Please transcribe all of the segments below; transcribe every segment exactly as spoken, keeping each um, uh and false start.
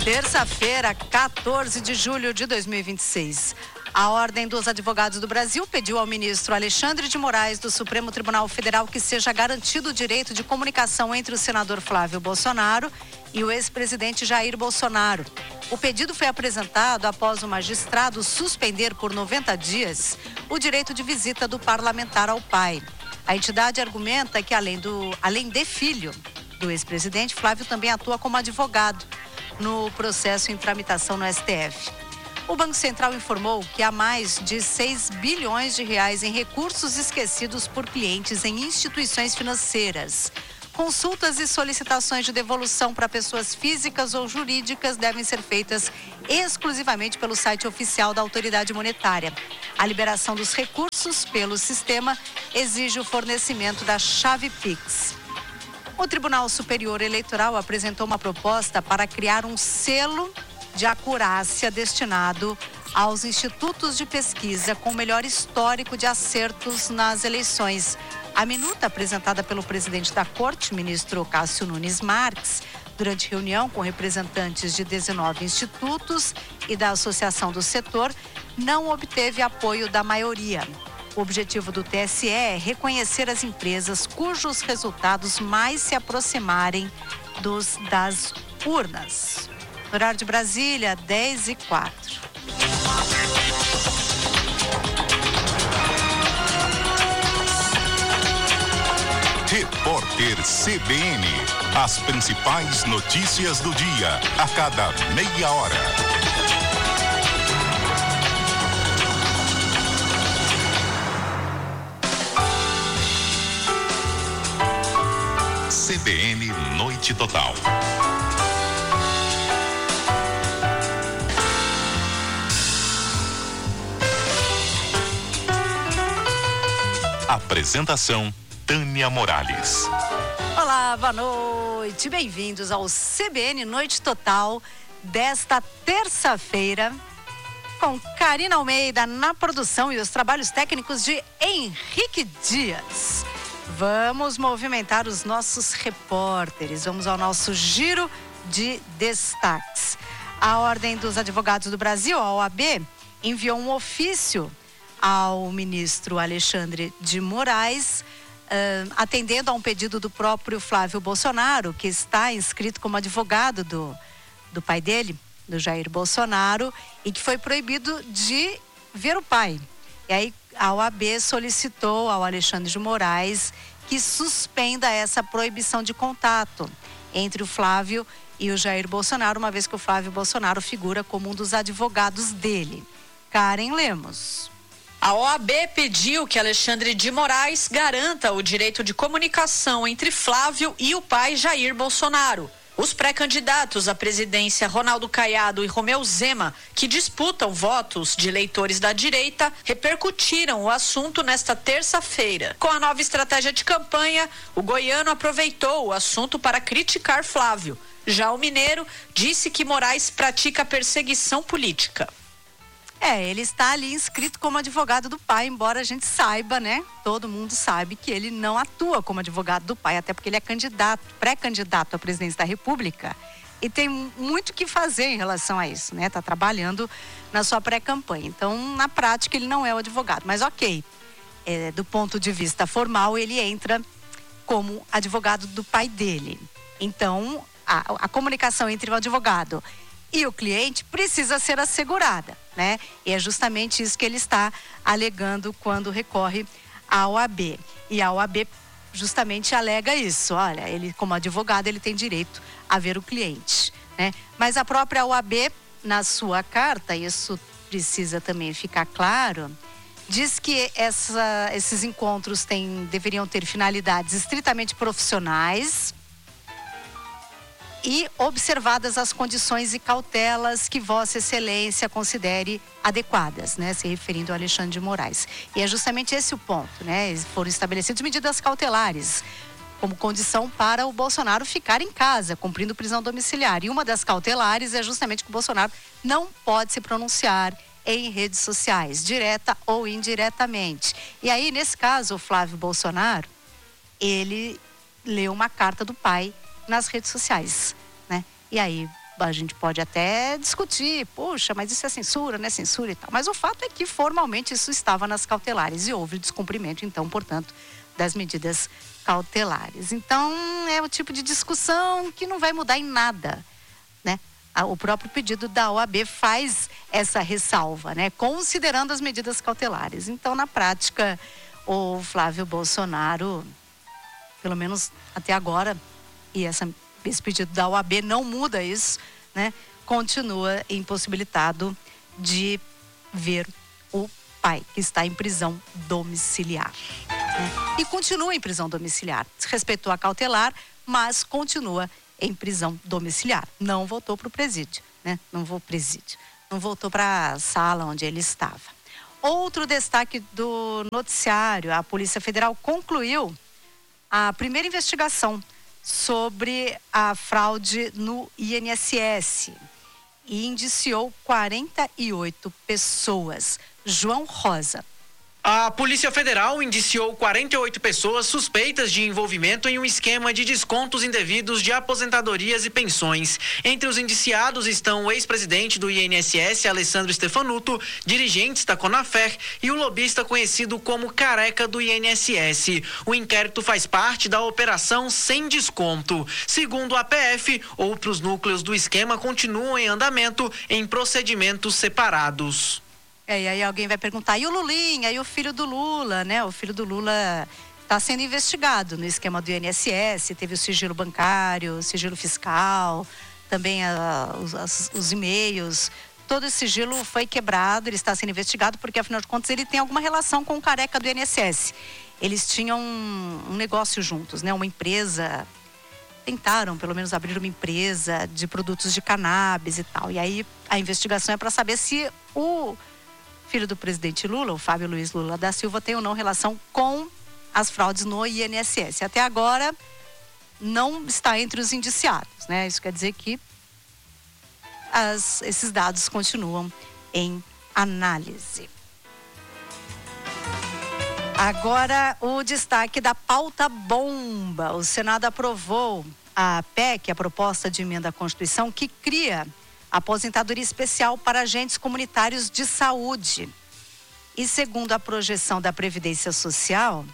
Terça-feira, quatorze de julho de dois mil e vinte e seis. A Ordem dos Advogados do Brasil pediu ao ministro Alexandre de Moraes do Supremo Tribunal Federal que seja garantido o direito de comunicação entre o senador Flávio Bolsonaro e o ex-presidente Jair Bolsonaro. O pedido foi apresentado após o magistrado suspender por noventa dias o direito de visita do parlamentar ao pai. A entidade argumenta que, além, do, além de filho do ex-presidente, Flávio também atua como advogado no processo em tramitação no S T F. O Banco Central informou que há mais de seis bilhões de reais em recursos esquecidos por clientes em instituições financeiras. Consultas e solicitações de devolução para pessoas físicas ou jurídicas devem ser feitas exclusivamente pelo site oficial da autoridade monetária. A liberação dos recursos pelo sistema exige o fornecimento da chave Pix. O Tribunal Superior Eleitoral apresentou uma proposta para criar um selo de acurácia destinado aos institutos de pesquisa com melhor histórico de acertos nas eleições. A minuta apresentada pelo presidente da Corte, ministro Cássio Nunes Marques, durante reunião com representantes de dezenove institutos e da Associação do Setor, não obteve apoio da maioria. O objetivo do T S E é reconhecer as empresas cujos resultados mais se aproximarem dos das urnas. Horário de Brasília, dez e quatro. Repórter C B N. As principais notícias do dia, a cada meia hora. C B N Noite Total. Apresentação Tânia Morales. Olá, boa noite. Bem-vindos ao C B N Noite Total desta terça-feira, com Karina Almeida na produção e os trabalhos técnicos de Henrique Dias. Vamos movimentar os nossos repórteres. Vamos ao nosso giro de destaques. A Ordem dos Advogados do Brasil, a O A B, enviou um ofício ao ministro Alexandre de Moraes, uh, atendendo a um pedido do próprio Flávio Bolsonaro, que está inscrito como advogado do, do pai dele, do Jair Bolsonaro, e que foi proibido de ver o pai. E aí a O A B solicitou ao Alexandre de Moraes que suspenda essa proibição de contato entre o Flávio e o Jair Bolsonaro, uma vez que o Flávio Bolsonaro figura como um dos advogados dele. Karen Lemos. A O A B pediu que Alexandre de Moraes garanta o direito de comunicação entre Flávio e o pai Jair Bolsonaro. Os pré-candidatos à presidência Ronaldo Caiado e Romeu Zema, que disputam votos de eleitores da direita, repercutiram o assunto nesta terça-feira. Com a nova estratégia de campanha, o goiano aproveitou o assunto para criticar Flávio. Já o mineiro disse que Moraes pratica perseguição política. É, ele está ali inscrito como advogado do pai, embora a gente saiba, né? Todo mundo sabe que ele não atua como advogado do pai, até porque ele é candidato, pré-candidato à presidência da República e tem muito que fazer em relação a isso, né? Está trabalhando na sua pré-campanha. Então, na prática, ele não é o advogado. Mas ok, é, do ponto de vista formal, ele entra como advogado do pai dele. Então, a, a comunicação entre o advogado e o cliente precisa ser assegurada, né? E é justamente isso que ele está alegando quando recorre à O A B. E a O A B justamente alega isso. Olha, ele como advogado, ele tem direito a ver o cliente, né? Mas a própria O A B, na sua carta, isso precisa também ficar claro, diz que essa, esses encontros têm, deveriam ter finalidades estritamente profissionais e observadas as condições e cautelas que Vossa Excelência considere adequadas, né? Se referindo ao Alexandre de Moraes. E é justamente esse o ponto, né? Foram estabelecidas medidas cautelares como condição para o Bolsonaro ficar em casa, cumprindo prisão domiciliar. E uma das cautelares é justamente que o Bolsonaro não pode se pronunciar em redes sociais, direta ou indiretamente. E aí, nesse caso, o Flávio Bolsonaro, ele leu uma carta do pai nas redes sociais, né? E aí a gente pode até discutir, poxa, mas isso é censura, não é censura e tal. Mas o fato é que formalmente isso estava nas cautelares e houve descumprimento, então, portanto, das medidas cautelares. Então, é o tipo de discussão que não vai mudar em nada, né? O próprio pedido da O A B faz essa ressalva, né? Considerando as medidas cautelares. Então, na prática, o Flávio Bolsonaro, pelo menos até agora, e essa, esse pedido da O A B não muda isso, né? Continua impossibilitado de ver o pai, que está em prisão domiciliar. Né? E continua em prisão domiciliar. Respeitou a cautelar, mas continua em prisão domiciliar. Não voltou para o presídio, né? Não vou presídio. Não voltou para a sala onde ele estava. Outro destaque do noticiário: a Polícia Federal concluiu a primeira investigação sobre a fraude no I N S S e indiciou quarenta e oito pessoas. João Rosa. A Polícia Federal indiciou quarenta e oito pessoas suspeitas de envolvimento em um esquema de descontos indevidos de aposentadorias e pensões. Entre os indiciados estão o ex-presidente do I N S S, Alessandro Stefanuto, dirigentes da Conafer e o lobista conhecido como Careca do I N S S. O inquérito faz parte da Operação Sem Desconto. Segundo a P F, outros núcleos do esquema continuam em andamento em procedimentos separados. É, e aí alguém vai perguntar, e o Lulinha, e o filho do Lula, né? O filho do Lula está sendo investigado no esquema do I N S S, teve o sigilo bancário, o sigilo fiscal, também a, os, os e-mails. Todo esse sigilo foi quebrado, ele está sendo investigado porque, afinal de contas, ele tem alguma relação com o Careca do I N S S. Eles tinham um, um negócio juntos, né? Uma empresa, tentaram pelo menos abrir uma empresa de produtos de cannabis e tal. E aí a investigação é para saber se o filho do presidente Lula, o Fábio Luiz Lula da Silva, tem ou não relação com as fraudes no I N S S. Até agora não está entre os indiciados, né? Isso quer dizer que as, esses dados continuam em análise. Agora o destaque da pauta bomba. O Senado aprovou a P E C, a proposta de emenda à Constituição, que cria aposentadoria especial para agentes comunitários de saúde. E segundo a projeção da Previdência Social,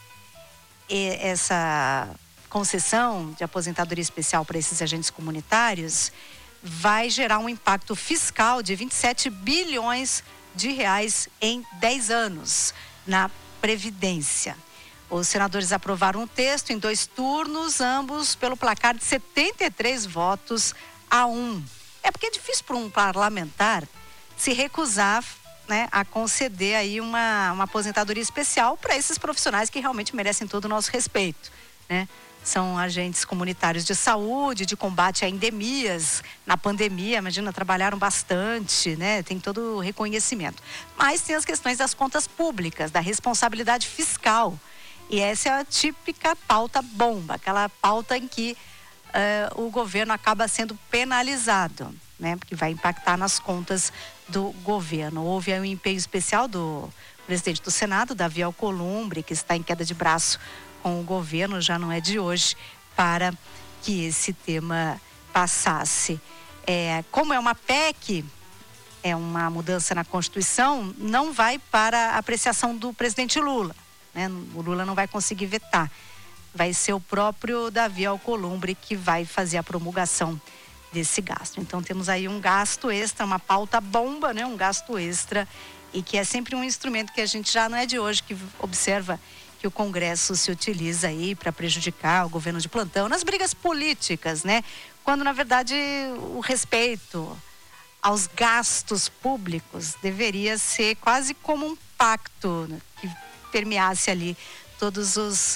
essa concessão de aposentadoria especial para esses agentes comunitários vai gerar um impacto fiscal de vinte e sete bilhões de reais em dez anos na Previdência. Os senadores aprovaram um texto em dois turnos, ambos pelo placar de setenta e três votos a um. É porque é difícil para um parlamentar se recusar, né, a conceder aí uma, uma aposentadoria especial para esses profissionais que realmente merecem todo o nosso respeito, né? São agentes comunitários de saúde, de combate a endemias. Na pandemia, imagina, trabalharam bastante, né? Tem todo o reconhecimento. Mas tem as questões das contas públicas, da responsabilidade fiscal. E essa é a típica pauta bomba, aquela pauta em que Uh, o governo acaba sendo penalizado, né? Porque vai impactar nas contas do governo. Houve aí um empenho especial do presidente do Senado, Davi Alcolumbre, que está em queda de braço com o governo, já não é de hoje, para que esse tema passasse. É, como é uma P E C, é uma mudança na Constituição, não vai para a apreciação do presidente Lula, né? O Lula não vai conseguir vetar. Vai ser o próprio Davi Alcolumbre que vai fazer a promulgação desse gasto. Então temos aí um gasto extra, uma pauta bomba, né? Um gasto extra, e que é sempre um instrumento que a gente já não é de hoje que observa que o Congresso se utiliza aí para prejudicar o governo de plantão nas brigas políticas, né? Quando na verdade o respeito aos gastos públicos deveria ser quase como um pacto, né? Que permeasse ali todos os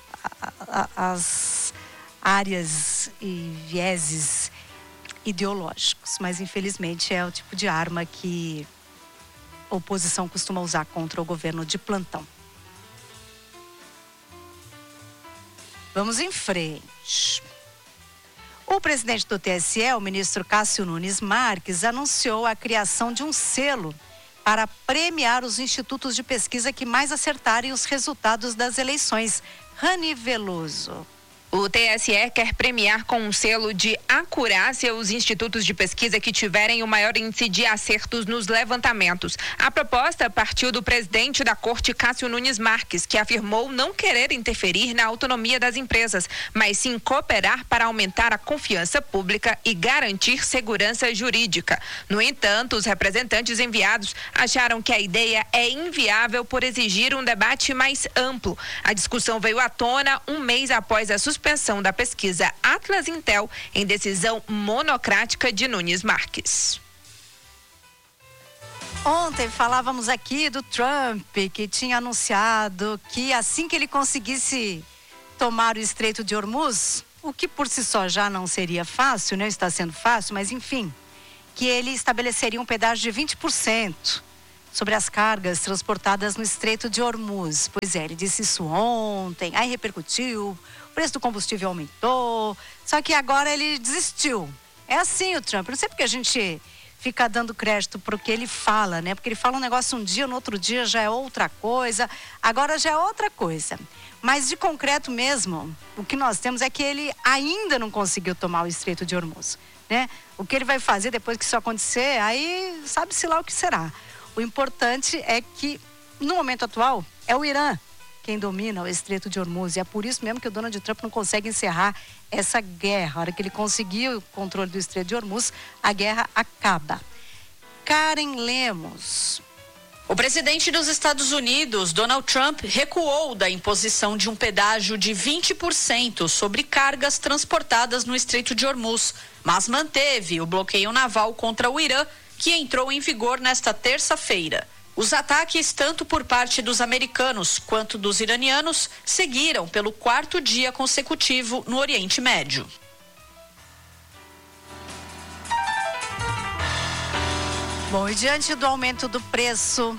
as áreas e vieses ideológicos, mas infelizmente é o tipo de arma que a oposição costuma usar contra o governo de plantão. Vamos em frente. O presidente do T S E, o ministro Cássio Nunes Marques, anunciou a criação de um selo para premiar os institutos de pesquisa que mais acertarem os resultados das eleições. Rani Veloso. O T S E quer premiar com um selo de acurácia os institutos de pesquisa que tiverem o maior índice de acertos nos levantamentos. A proposta partiu do presidente da Corte, Cássio Nunes Marques, que afirmou não querer interferir na autonomia das empresas, mas sim cooperar para aumentar a confiança pública e garantir segurança jurídica. No entanto, os representantes enviados acharam que a ideia é inviável por exigir um debate mais amplo. A discussão veio à tona um mês após a suspensão da pesquisa Atlas Intel em decisão monocrática de Nunes Marques. Ontem falávamos aqui do Trump, que tinha anunciado que assim que ele conseguisse tomar o Estreito de Hormuz, o que por si só já não seria fácil, não está sendo fácil, mas enfim, que ele estabeleceria um pedágio de vinte por cento sobre as cargas transportadas no Estreito de Hormuz. Pois é, ele disse isso ontem, aí repercutiu, o preço do combustível aumentou, só que agora ele desistiu. É assim o Trump, não sei porque a gente fica dando crédito para o que ele fala, né? Porque ele fala um negócio um dia, no outro dia já é outra coisa, agora já é outra coisa. Mas de concreto mesmo, o que nós temos é que ele ainda não conseguiu tomar o Estreito de Hormuz, né? O que ele vai fazer depois que isso acontecer, aí sabe-se lá o que será. O importante é que, no momento atual, é o Irã quem domina o Estreito de Hormuz. E é por isso mesmo que o Donald Trump não consegue encerrar essa guerra. A hora que ele conseguir o controle do Estreito de Hormuz, a guerra acaba. Karen Lemos. O presidente dos Estados Unidos, Donald Trump, recuou da imposição de um pedágio de vinte por cento sobre cargas transportadas no Estreito de Hormuz, mas manteve o bloqueio naval contra o Irã, que entrou em vigor nesta terça-feira. Os ataques, tanto por parte dos americanos quanto dos iranianos, seguiram pelo quarto dia consecutivo no Oriente Médio. Bom, e diante do aumento do preço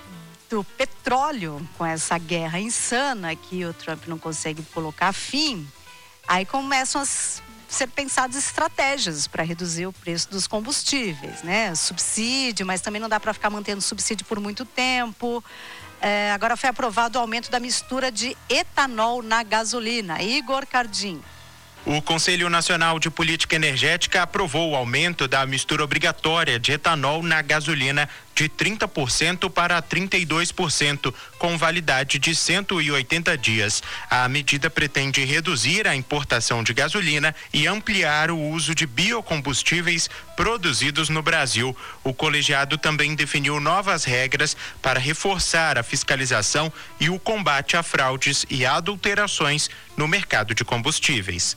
do petróleo, com essa guerra insana que o Trump não consegue colocar fim, aí começam a ser pensadas estratégias para reduzir o preço dos combustíveis, né? Subsídio, mas também não dá para ficar mantendo subsídio por muito tempo. É, agora foi aprovado o aumento da mistura de etanol na gasolina. Igor Cardim. O Conselho Nacional de Política Energética aprovou o aumento da mistura obrigatória de etanol na gasolina de trinta por cento para trinta e dois por cento, com validade de cento e oitenta dias. A medida pretende reduzir a importação de gasolina e ampliar o uso de biocombustíveis produzidos no Brasil. O colegiado também definiu novas regras para reforçar a fiscalização e o combate a fraudes e adulterações no mercado de combustíveis.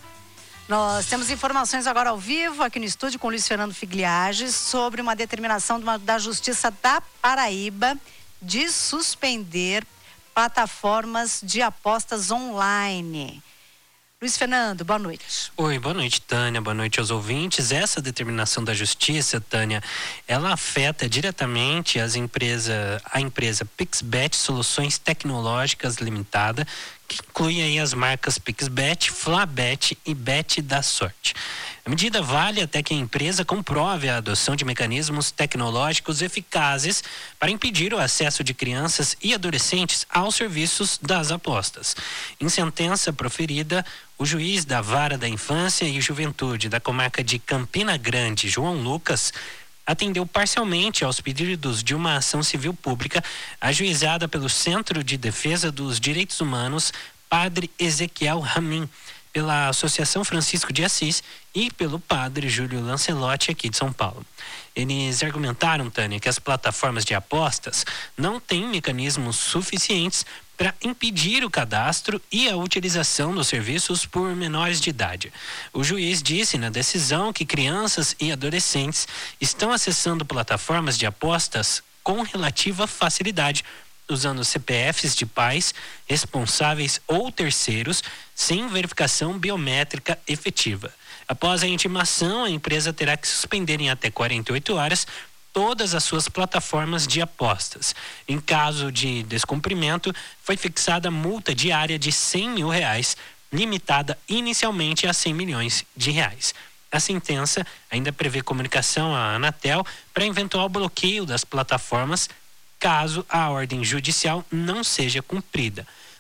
Nós temos informações agora ao vivo aqui no estúdio com o Luiz Fernando Figliage sobre uma determinação de uma, da Justiça da Paraíba de suspender plataformas de apostas online. Luiz Fernando, boa noite. Oi, boa noite, Tânia, boa noite aos ouvintes. Essa determinação da Justiça, Tânia, ela afeta diretamente as empresas, a empresa Pixbet Soluções Tecnológicas Limitada, que inclui aí as marcas Pixbet, Flabet e Bet da Sorte. A medida vale até que a empresa comprove a adoção de mecanismos tecnológicos eficazes para impedir o acesso de crianças e adolescentes aos serviços das apostas. Em sentença proferida, o juiz da Vara da Infância e Juventude da comarca de Campina Grande, João Lucas, atendeu parcialmente aos pedidos de uma ação civil pública ajuizada pelo Centro de Defesa dos Direitos Humanos Padre Ezequiel Ramin, pela Associação Francisco de Assis e pelo Padre Júlio Lancelotti aqui de São Paulo. Eles argumentaram, Tânia, que as plataformas de apostas não têm mecanismos suficientes para impedir o cadastro e a utilização dos serviços por menores de idade. O juiz disse na decisão que crianças e adolescentes estão acessando plataformas de apostas com relativa facilidade, usando C P Fs de pais, responsáveis ou terceiros, sem verificação biométrica efetiva. Após a intimação, a empresa terá que suspender em até quarenta e oito horas todas as suas plataformas de apostas. Em caso de descumprimento, foi fixada multa diária de cem mil reais, limitada inicialmente a cem milhões de reais. A sentença ainda prevê comunicação à Anatel para eventual bloqueio das plataformas, caso a ordem judicial não seja cumprida.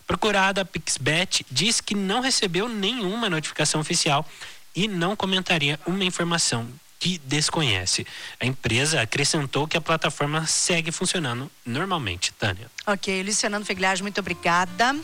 Procurada, a Pixbet diz que não recebeu nenhuma notificação oficial e não comentaria uma informação que desconhece. A empresa acrescentou que a plataforma segue funcionando normalmente. Tânia. Ok, Luiz Fernando Fegliage, muito obrigada.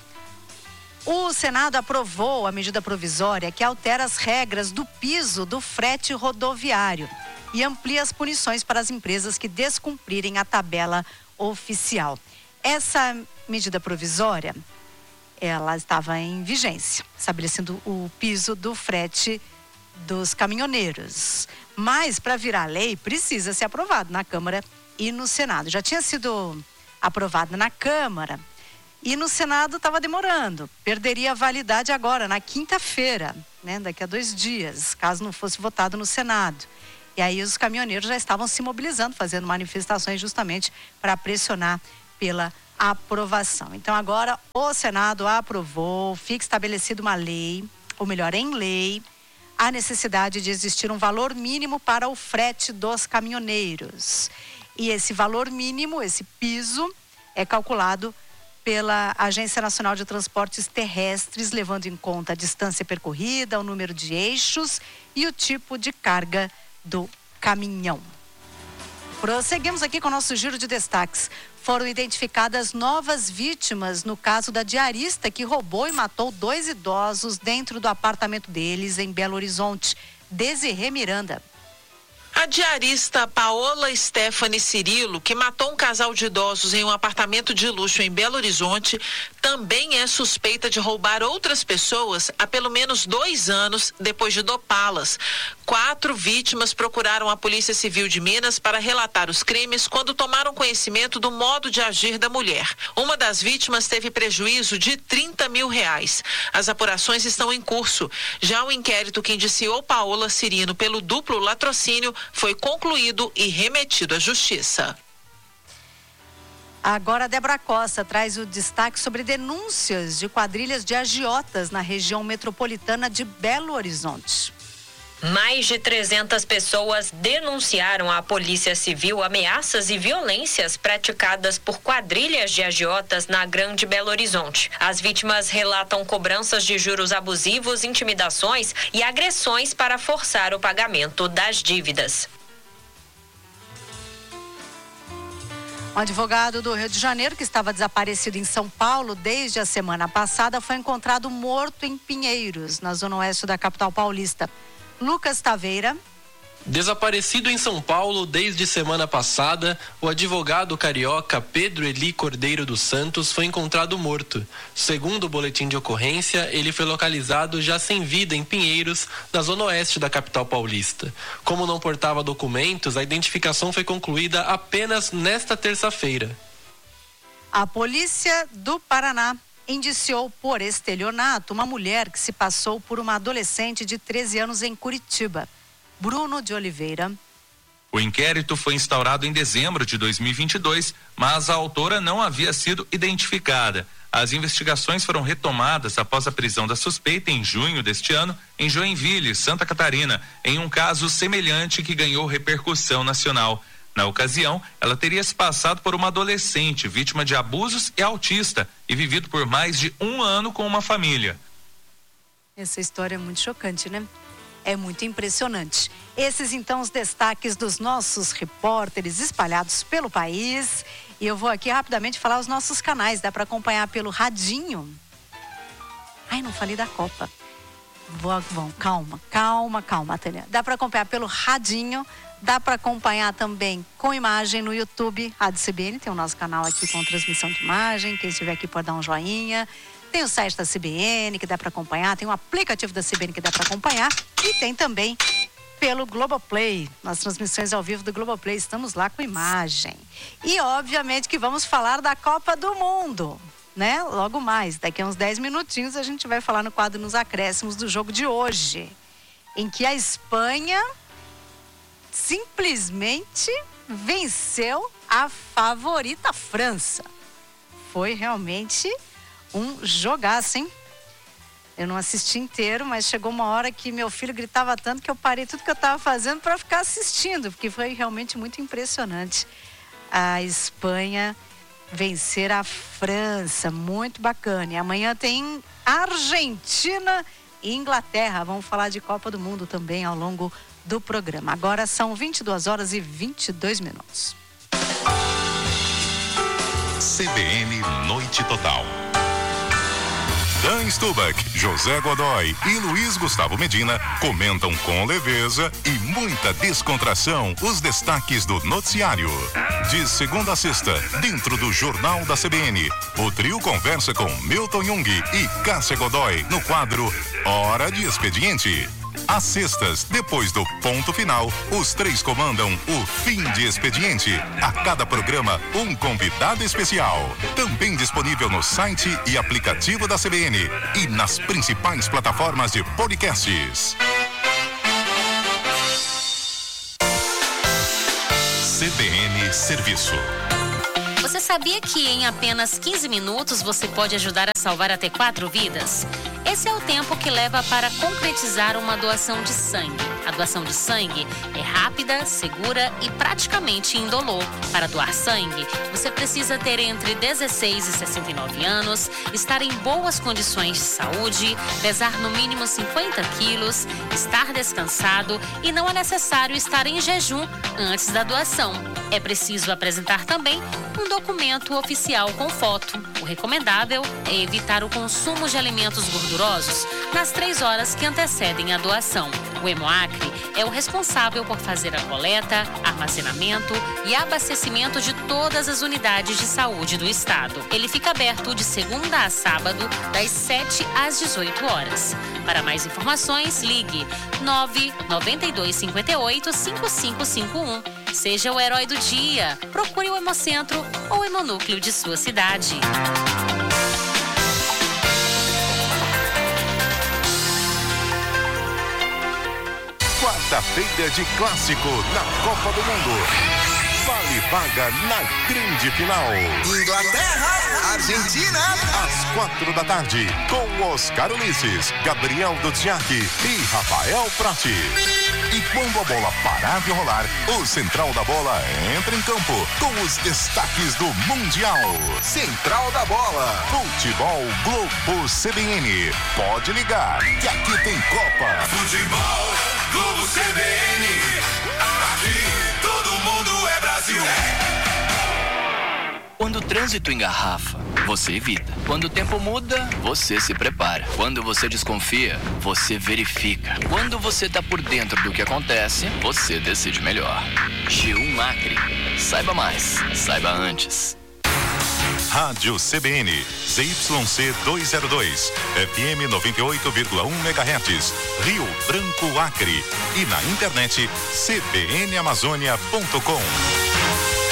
O Senado aprovou a medida provisória que altera as regras do piso do frete rodoviário e amplia as punições para as empresas que descumprirem a tabela oficial. Essa medida provisória, ela estava em vigência, estabelecendo o piso do frete dos caminhoneiros. Mas, para virar lei, precisa ser aprovado na Câmara e no Senado. Já tinha sido aprovado na Câmara e no Senado estava demorando. Perderia a validade agora, na quinta-feira, né? Daqui a dois dias, caso não fosse votado no Senado. E aí os caminhoneiros já estavam se mobilizando, fazendo manifestações justamente para pressionar pela aprovação. Então agora o Senado aprovou, fica estabelecida uma lei, ou melhor, em lei, a necessidade de existir um valor mínimo para o frete dos caminhoneiros. E esse valor mínimo, esse piso, é calculado pela Agência Nacional de Transportes Terrestres, levando em conta a distância percorrida, o número de eixos e o tipo de carga do caminhão. Prosseguimos aqui com o nosso giro de destaques. Foram identificadas novas vítimas no caso da diarista que roubou e matou dois idosos dentro do apartamento deles em Belo Horizonte. Desirê Miranda. A diarista Paola Stephanie Cirilo, que matou um casal de idosos em um apartamento de luxo em Belo Horizonte, também é suspeita de roubar outras pessoas há pelo menos dois anos depois de dopá-las. Quatro vítimas procuraram a Polícia Civil de Minas para relatar os crimes quando tomaram conhecimento do modo de agir da mulher. Uma das vítimas teve prejuízo de trinta mil reais. As apurações estão em curso. Já o inquérito que indiciou Paola Cirilo pelo duplo latrocínio foi concluído e remetido à Justiça. Agora a Débora Costa traz o destaque sobre denúncias de quadrilhas de agiotas na região metropolitana de Belo Horizonte. Mais de trezentas pessoas denunciaram à Polícia Civil ameaças e violências praticadas por quadrilhas de agiotas na Grande Belo Horizonte. As vítimas relatam cobranças de juros abusivos, intimidações e agressões para forçar o pagamento das dívidas. Um advogado do Rio de Janeiro, que estava desaparecido em São Paulo desde a semana passada, foi encontrado morto em Pinheiros, na zona oeste da capital paulista. Lucas Taveira. Desaparecido em São Paulo desde semana passada, o advogado carioca Pedro Eli Cordeiro dos Santos foi encontrado morto. Segundo o boletim de ocorrência, ele foi localizado já sem vida em Pinheiros, na zona oeste da capital paulista. Como não portava documentos, a identificação foi concluída apenas nesta terça-feira. A polícia do Paraná indiciou por estelionato uma mulher que se passou por uma adolescente de treze anos em Curitiba. Bruno de Oliveira. O inquérito foi instaurado em dezembro de dois mil e vinte e dois, mas a autora não havia sido identificada. As investigações foram retomadas após a prisão da suspeita em junho deste ano, em Joinville, Santa Catarina, em um caso semelhante que ganhou repercussão nacional. Na ocasião, ela teria se passado por uma adolescente vítima de abusos e autista e vivido por mais de um ano com uma família. Essa história é muito chocante, né? É muito impressionante. Esses, então, os destaques dos nossos repórteres espalhados pelo país. E eu vou aqui rapidamente falar os nossos canais. Dá para acompanhar pelo radinho. Ai, não falei da Copa. Vou, vão, calma, calma, calma, Tânia. Dá para acompanhar pelo radinho. Dá para acompanhar também com imagem no YouTube, Rádio C B N, tem o nosso canal aqui com transmissão de imagem, quem estiver aqui pode dar um joinha. Tem o site da C B N que dá para acompanhar, tem o aplicativo da C B N que dá para acompanhar e tem também pelo Globoplay, nas transmissões ao vivo do Globoplay, estamos lá com imagem. E obviamente que vamos falar da Copa do Mundo, né? Logo mais, daqui a uns dez minutinhos a gente vai falar no quadro Nos Acréscimos do jogo de hoje, em que a Espanha simplesmente venceu a favorita França. Foi realmente um jogaço, hein? Eu não assisti inteiro, mas chegou uma hora que meu filho gritava tanto que eu parei tudo que eu estava fazendo para ficar assistindo, porque foi realmente muito impressionante. A Espanha vencer a França. Muito bacana. E amanhã tem Argentina e Inglaterra. Vamos falar de Copa do Mundo também ao longo do programa. Agora são vinte e duas horas e vinte e dois minutos. C B N Noite Total. Dan Stubach, José Godoy e Luiz Gustavo Medina comentam com leveza e muita descontração os destaques do noticiário. De segunda a sexta, dentro do Jornal da C B N, o trio conversa com Milton Jung e Cássia Godoy no quadro Hora de Expediente. Às sextas, depois do ponto final, os três comandam o Fim de Expediente. A cada programa, um convidado especial. Também disponível no site e aplicativo da C B N e nas principais plataformas de podcasts. C B N Serviço. Você sabia que em apenas quinze minutos você pode ajudar a salvar até quatro vidas? Esse é o tempo que leva para concretizar uma doação de sangue. A doação de sangue é rápida, segura e praticamente indolor. Para doar sangue, você precisa ter entre dezesseis e sessenta e nove anos, estar em boas condições de saúde, pesar no mínimo cinquenta quilos, estar descansado e não é necessário estar em jejum antes da doação. É preciso apresentar também um documento oficial com foto. O recomendável é evitar o consumo de alimentos gordurosos nas três horas que antecedem a doação. O Hemoacre é o responsável por fazer a coleta, armazenamento e abastecimento de todas as unidades de saúde do estado. Ele fica aberto de segunda a sábado, das sete às dezoito horas. Para mais informações, ligue nove nove dois cinco oito cinco cinco cinco um. Seja o herói do dia. Procure o Hemocentro ou o Hemonúcleo de sua cidade. Quarta-feira de clássico na Copa do Mundo. Vale vaga na grande final. Inglaterra, Argentina. Às quatro da tarde, com Oscar Ulisses, Gabriel Duziak e Rafael Prati. E quando a bola parar de rolar, o Central da Bola entra em campo com os destaques do Mundial. Central da Bola. Futebol Globo C B N. Pode ligar, que aqui tem Copa. Futebol Globo C B N. Aqui todo mundo é Brasil. Quando o trânsito engarrafa, você evita. Quando o tempo muda, você se prepara. Quando você desconfia, você verifica. Quando você tá por dentro do que acontece, você decide melhor. G um Acre. Saiba mais. Saiba antes. Rádio C B N, Z Y C duzentos e dois, F M noventa e oito vírgula um megahertz, Rio Branco, Acre. E na internet, c b n amazônia ponto com.